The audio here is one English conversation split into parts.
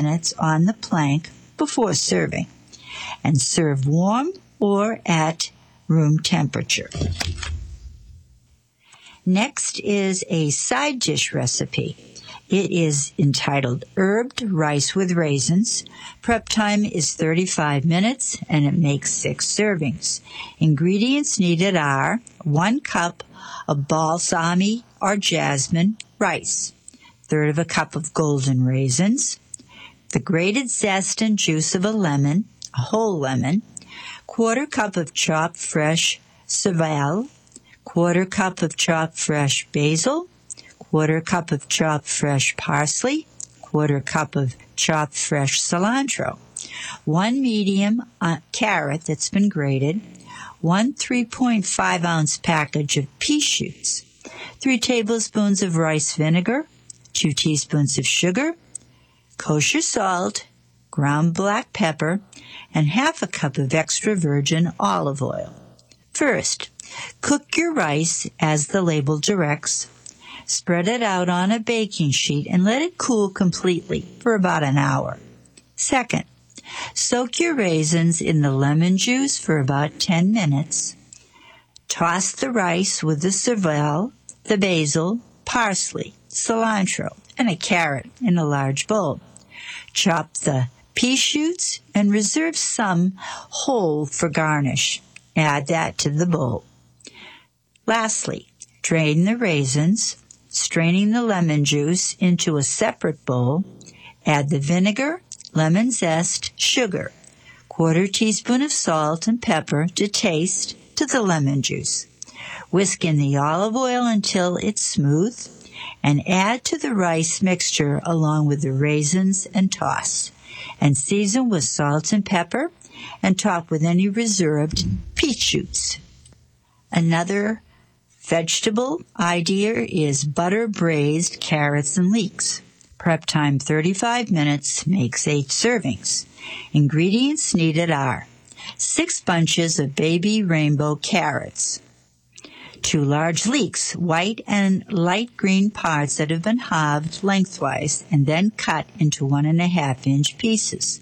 minutes on the plank before serving, and serve warm or at room temperature. Next is a side dish recipe. It is entitled Herbed Rice with Raisins. Prep time is 35 minutes and it makes 6 servings. Ingredients needed are 1 cup of balsamic or jasmine rice, 1/3 of a cup of golden raisins, the grated zest and juice of a lemon, a whole lemon, 1/4 cup of chopped fresh savoy, 1/4 cup of chopped fresh basil, 1/4 cup of chopped fresh parsley, 1/4 cup of chopped fresh cilantro, 1 medium carrot that's been grated, 1 3.5-ounce package of pea shoots, 3 tablespoons of rice vinegar, 2 teaspoons of sugar, kosher salt, ground black pepper, and 1/2 cup of extra virgin olive oil. First, cook your rice as the label directs. Spread it out on a baking sheet and let it cool completely for about an hour. Second, soak your raisins in the lemon juice for about 10 minutes. Toss the rice with the savoy, the basil, parsley, cilantro, and a carrot in a large bowl. Chop the pea shoots and reserve some whole for garnish. Add that to the bowl. Lastly, drain the raisins, straining the lemon juice into a separate bowl. Add the vinegar, lemon zest, sugar, 1/4 teaspoon of salt and pepper to taste to the lemon juice. Whisk in the olive oil until it's smooth and add to the rice mixture along with the raisins and toss. And season with salt and pepper and top with any reserved pea shoots. Another vegetable idea is butter braised carrots and leeks. Prep time 35 minutes, makes 8 servings. Ingredients needed are 6 bunches of baby rainbow carrots, 2 large leeks, white and light green parts that have been halved lengthwise and then cut into 1.5-inch pieces,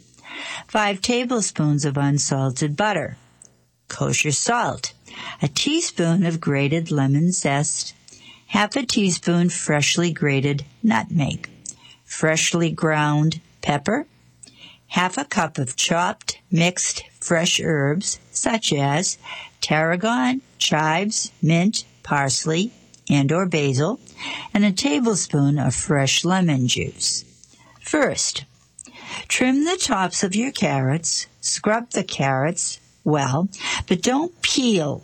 5 tablespoons of unsalted butter, kosher salt, a teaspoon of grated lemon zest, 1/2 teaspoon freshly grated nutmeg, freshly ground pepper, 1/2 cup of chopped mixed fresh herbs such as tarragon, chives, mint, parsley, and or basil, and a tablespoon of fresh lemon juice. First, trim the tops of your carrots, scrub the carrots well, but don't peel.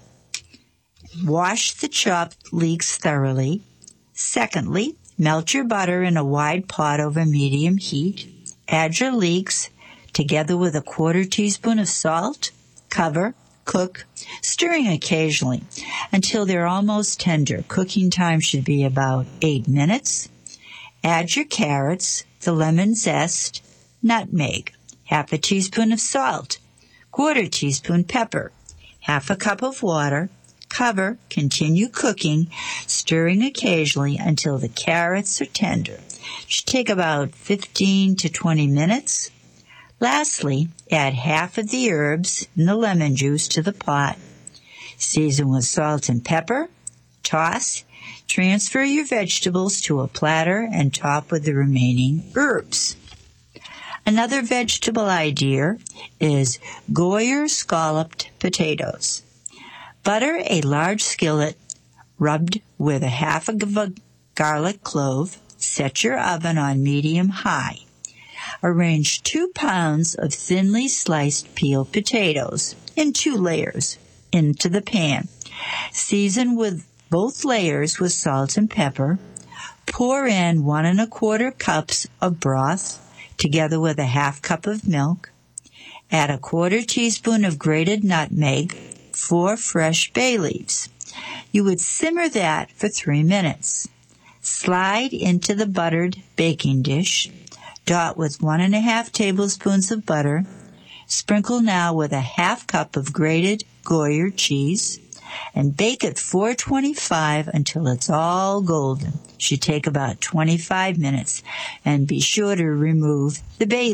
Wash the chopped leeks thoroughly. Secondly, melt your butter in a wide pot over medium heat. Add your leeks together with a 1/4 teaspoon of salt. Cover, cook, stirring occasionally until they're almost tender. Cooking time should be about 8 minutes. Add your carrots, the lemon zest, nutmeg, 1/2 teaspoon of salt, 1/4 teaspoon pepper, 1/2 cup of water. Cover, continue cooking, stirring occasionally until the carrots are tender. It should take about 15 to 20 minutes. Lastly, add 1/2 of the herbs and the lemon juice to the pot. Season with salt and pepper. Toss. Transfer your vegetables to a platter and top with the remaining herbs. Another vegetable idea is Goyer scalloped potatoes. Butter a large skillet rubbed with 1/2 of a garlic clove. Set your oven on medium-high. Arrange 2 pounds of thinly sliced peeled potatoes in 2 layers into the pan. Season with both layers with salt and pepper. Pour in 1 1/4 cups of broth together with 1/2 cup of milk. Add a 1/4 teaspoon of grated nutmeg, 4 fresh bay leaves. You would simmer that for 3 minutes. Slide into the buttered baking dish. Dot with 1 1/2 tablespoons of butter. Sprinkle now with 1/2 cup of grated Goyer cheese, and bake at 425 until it's all golden. Should take about 25 minutes, and be sure to remove the bay